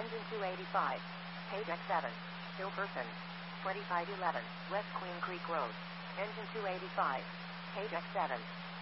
Engine 285. Page X7. Still person. 2511 West Queen Creek Road. Engine 285. Page X7.